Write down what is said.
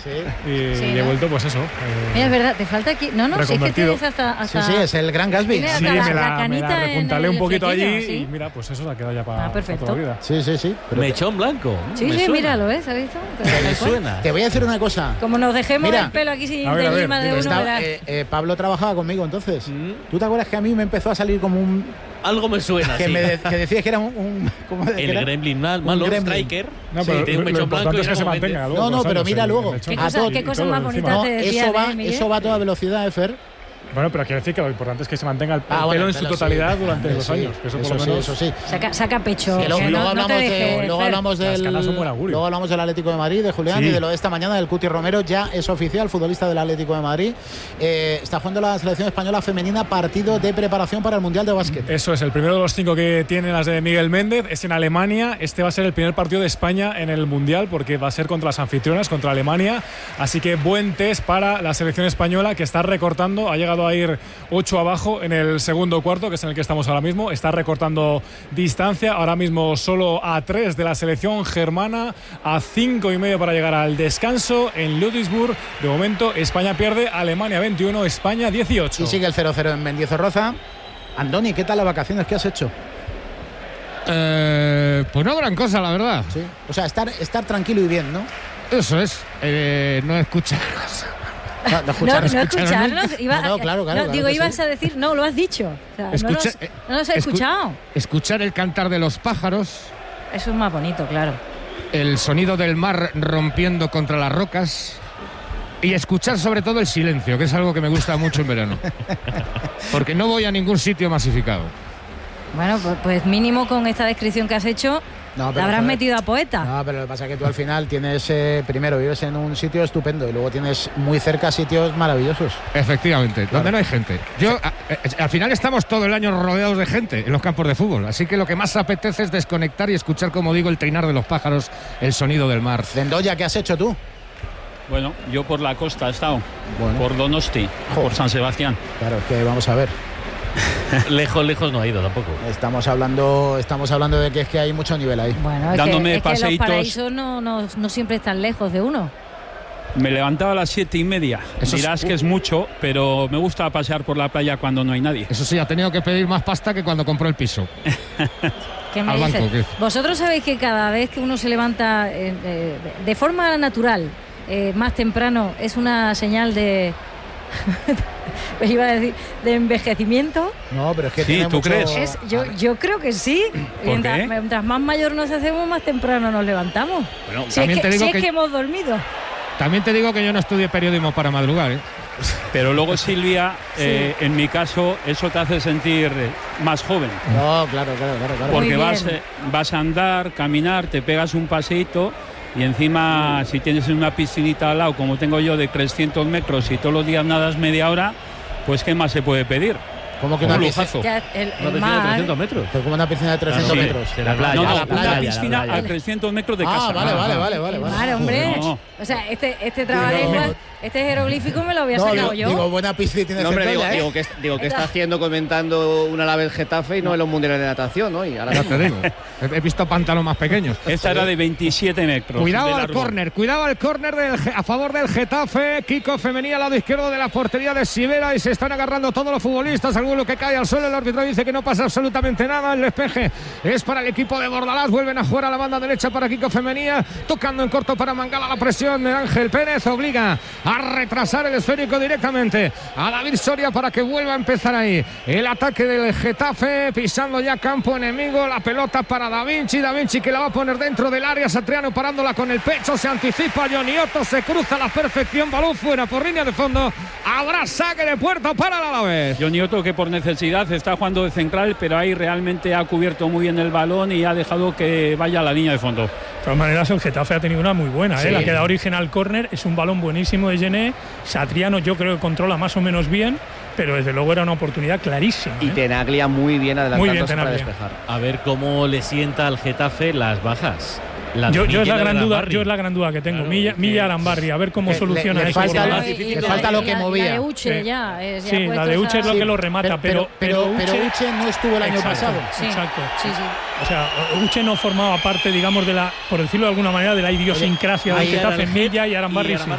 y he vuelto, pues eso. Mira, es verdad, te falta aquí. No, si es que tienes hasta Sí, es el Gran Gatsby. Sí, me la repuntalé un poquito allí ¿sí? Y mira, pues eso se ha quedado ya para perfecto. toda la vida. Sí. Mechón blanco. Sí, míralo, ¿has visto? Me suena. Te voy a decir una cosa. Como nos dejemos Mira, el pelo aquí sin a ver, encima de uno, verás. Pablo trabajaba conmigo entonces. ¿Tú te acuerdas que a mí me empezó a salir como un... Algo me suena, que, sí. que decías que era un ¿cómo el era? Gremlin malo, Striker. No, pero tiene un mechón blanco es que se mantenga. No, pero mira luego. ¿Qué cosa más bonita te decía? Eso va a toda velocidad, Fer. Bueno, pero quiere decir que lo importante es que se mantenga el pelo en su totalidad durante los años. Que eso por lo menos. Eso sí. Saca pecho. Luego hablamos del Atlético de Madrid, de Julián, y de lo de esta mañana del Cuti Romero. Ya es oficial, futbolista del Atlético de Madrid. Está jugando la selección española femenina, partido de preparación para el Mundial de Básquet. Eso es, el primero de los 5 que tienen las de Miguel Méndez. Es en Alemania. Este va a ser el primer partido de España en el Mundial, porque va a ser contra las anfitrionas, contra Alemania. Así que buen test para la selección española, que está recortando. Ha llegado a ir 8 abajo en el segundo cuarto, que es en el que estamos ahora mismo. Está recortando distancia, ahora mismo solo a 3 de la selección germana, a 5,5 para llegar al descanso en Ludwigsburg. De momento España pierde, Alemania 21, España 18. Y sigue el 0-0 en Mendizorroza. Andoni, ¿qué tal las vacaciones que has hecho? Pues no gran cosa, la verdad. Sí. O sea, estar tranquilo y bien, ¿no? Eso es, no escuchar. No escucharnos. Ibas a decir, no, lo has dicho. O sea, no los he escuchado. Escuchar el cantar de los pájaros. Eso es más bonito, claro. El sonido del mar rompiendo contra las rocas. Y escuchar sobre todo el silencio, que es algo que me gusta mucho en verano. Porque no voy a ningún sitio masificado. Bueno, pues mínimo con esta descripción que has hecho, te habrás metido a poeta. No, pero lo que pasa es que tú al final tienes, primero vives en un sitio estupendo y luego tienes muy cerca sitios maravillosos. Efectivamente, donde no hay gente. Al final estamos todo el año rodeados de gente en los campos de fútbol, así que lo que más apetece es desconectar y escuchar, como digo, el trinar de los pájaros, el sonido del mar. Zendoya, ¿qué has hecho tú? Bueno, yo por la costa he estado, por Donosti, por San Sebastián. Claro, es que vamos a ver. lejos no ha ido tampoco. Estamos hablando de que es que hay mucho nivel ahí. Bueno, dándome es paseitos. Que los paraísos no siempre están lejos de uno. Me levantaba a las 7:30. Dirás que es mucho, pero me gusta pasear por la playa cuando no hay nadie. Eso sí, ha tenido que pedir más pasta que cuando compró el piso. ¿Qué me dices? Banco, Vosotros sabéis que cada vez que uno se levanta de forma natural, más temprano, es una señal de... iba a decir de envejecimiento. No, pero es que sí, ¿tú crees? Yo creo que sí. Mientras más mayor nos hacemos, más temprano nos levantamos. Bueno, si es que hemos dormido. También te digo que yo no estudié periodismo para madrugar, ¿eh? Pero luego, Silvia, en mi caso, eso te hace sentir más joven. No, claro. Porque vas a andar, caminar, te pegas un paseíto. Y encima, si tienes una piscinita al lado, como tengo yo, de 300 metros y todos los días nadas media hora, pues ¿qué más se puede pedir? ¿Cómo que un una lujazo? ¿Una piscina de 300 metros? Pero como una piscina de 300 metros. La playa, una piscina a 300 metros de casa. Vale. Mar, hombre. No. O sea, este trabalenguas, este jeroglífico me lo había sacado yo. Digo, buena piscina. No, hombre, digo que está haciendo comentando una la vez Getafe y no en los mundiales de natación, ¿no? Y ahora ya te digo. He visto pantanos más pequeños. Esta era de 27 metros. Cuidado al córner a favor del Getafe. Kiko femenina al lado izquierdo de la portería de Sivera y se están agarrando todos los futbolistas. Alguno que cae al suelo, el árbitro dice que no pasa absolutamente nada. El despeje es para el equipo de Bordalás. Vuelven a jugar a la banda derecha para Kiko femenina, tocando en corto para Mangala. La presión de Ángel Pérez obliga a retrasar el esférico directamente a David Soria para que vuelva a empezar ahí el ataque del Getafe, pisando ya campo enemigo. La pelota para Da Vinci que la va a poner dentro del área. Satriano parándola con el pecho, se anticipa Johnny Otto, se cruza a la perfección, balón fuera por línea de fondo. Habrá saque de puerta para el Alavés. Johnny Otto, que por necesidad está jugando de central, pero ahí realmente ha cubierto muy bien el balón y ha dejado que vaya a la línea de fondo. De todas maneras, el Getafe ha tenido una muy buena, sí. La que da origen al córner, es un balón buenísimo de Gené. Satriano yo creo que controla más o menos bien, pero desde luego era una oportunidad clarísima. Y Tenaglia muy bien adelantándose para despejar. A ver cómo le sienta al Getafe las bajas. Yo es la gran duda que tengo. Claro, Milla Arambarri, a ver cómo soluciona eso. Le falta lo que movía. La de Uche ya. Sí, la de Uche es lo que lo remata, pero Uche no estuvo el año pasado. Sí, exacto. Sí. O sea, Uche no formaba parte, digamos, por decirlo de alguna manera, de la idiosincrasia del Getafe. Milla y Arambarri sí.